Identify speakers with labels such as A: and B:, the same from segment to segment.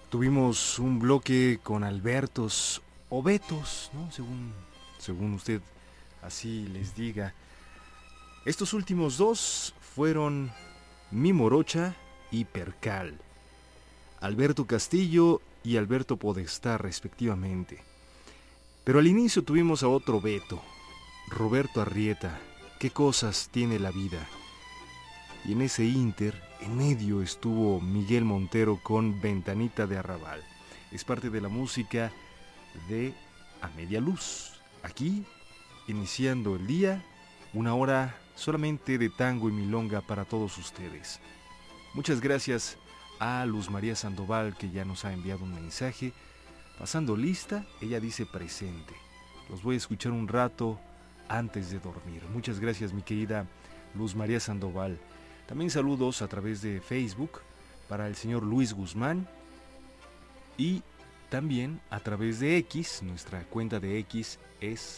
A: Tuvimos un bloque con Albertos o Betos, ¿no? Según usted así les diga. Estos últimos dos fueron Mi Morocha y Percal. Alberto Castillo y Alberto Podestá respectivamente. Pero al inicio tuvimos a otro Beto, Roberto Arrieta. ¿Qué cosas tiene la vida? Y en ese ínter, en medio estuvo Miguel Montero con Ventanita de Arrabal. Es parte de la música de A Media Luz. Aquí, iniciando el día, una hora solamente de tango y milonga para todos ustedes. Muchas gracias a Luz María Sandoval, que ya nos ha enviado un mensaje. Pasando lista, ella dice presente. Los voy a escuchar un rato antes de dormir. Muchas gracias, mi querida Luz María Sandoval. También saludos a través de Facebook para el señor Luis Guzmán y también a través de X. Nuestra cuenta de X es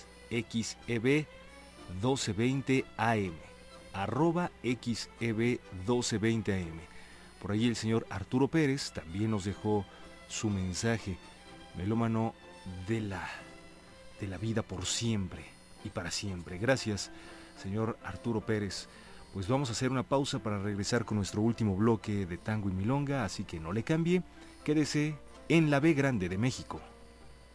A: XEB1220AM, arroba XEB1220AM. Por ahí el señor Arturo Pérez también nos dejó su mensaje. Melómano de la vida por siempre y para siempre. Gracias, señor Arturo Pérez. Pues vamos a hacer una pausa para regresar con nuestro último bloque de tango y milonga, así que no le cambie, quédese en la B Grande de México.